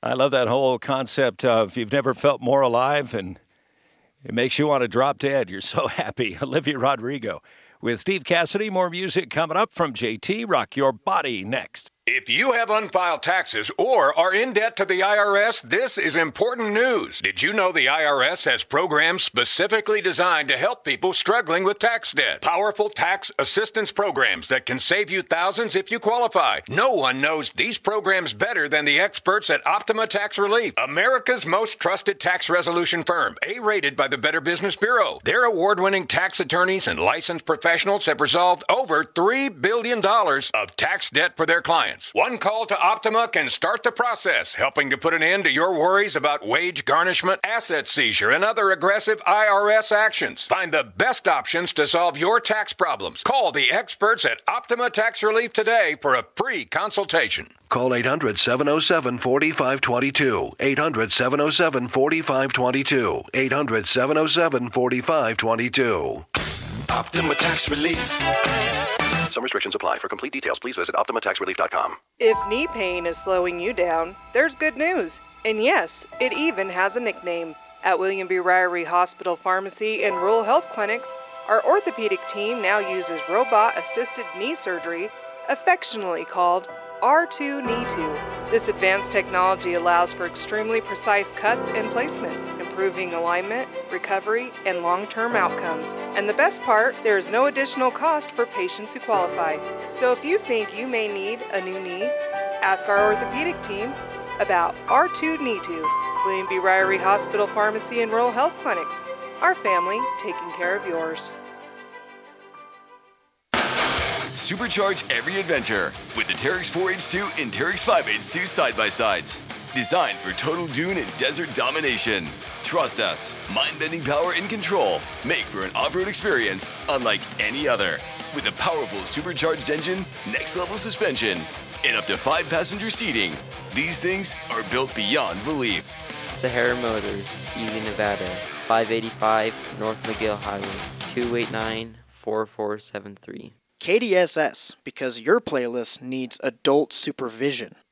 I love that whole concept of you've never felt more alive, and it makes you want to drop dead. You're so happy. Olivia Rodrigo with Steve Cassidy. More music coming up from JT. Rock Your Body next. If you have unfiled taxes or are in debt to the IRS, this is important news. Did you know the IRS has programs specifically designed to help people struggling with tax debt? Powerful tax assistance programs that can save you thousands if you qualify. No one knows these programs better than the experts at Optima Tax Relief, America's most trusted tax resolution firm, A-rated by the Better Business Bureau. Their award-winning tax attorneys and licensed professionals have resolved over $3 billion of tax debt for their clients. One call to Optima can start the process, helping to put an end to your worries about wage garnishment, asset seizure, and other aggressive IRS actions. Find the best options to solve your tax problems. Call the experts at Optima Tax Relief today for a free consultation. Call 800-707-4522. 800-707-4522. 800-707-4522. Optima Tax Relief. Some restrictions apply. For complete details, please visit OptimaTaxRelief.com. If knee pain is slowing you down, there's good news. And yes, it even has a nickname. At William B. Ryrie Hospital Pharmacy and Rural Health Clinics, our orthopedic team now uses robot-assisted knee surgery, affectionately called R2 Knee 2. This advanced technology allows for extremely precise cuts and placement, improving alignment, recovery, and long-term outcomes. And the best part, there is no additional cost for patients who qualify. So if you think you may need a new knee, ask our orthopedic team about R2 Knee 2. William B. Ryrie Hospital Pharmacy and Rural Health Clinics. Our family taking care of yours. Supercharge every adventure with the Teryx 4H2 and Teryx 5H2 side-by-sides. Designed for total dune and desert domination. Trust us, mind-bending power and control make for an off-road experience unlike any other. With a powerful supercharged engine, next-level suspension, and up to 5-passenger seating, these things are built beyond belief. Sahara Motors, Eagan, Nevada, 585 North McGill Highway, 289-4473. KDSS, because your playlist needs adult supervision.